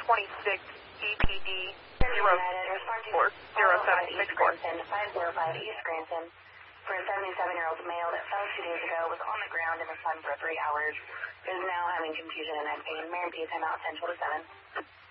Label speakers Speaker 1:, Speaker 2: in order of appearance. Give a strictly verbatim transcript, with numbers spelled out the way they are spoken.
Speaker 1: twenty-six E P D zero four zero seven six four.
Speaker 2: five oh five East Granson for a seventy-seven-year-old male that fell two days ago, was on the ground in the sun for three hours, is now having confusion and neck pain. Mary P. time out ten twenty-seven.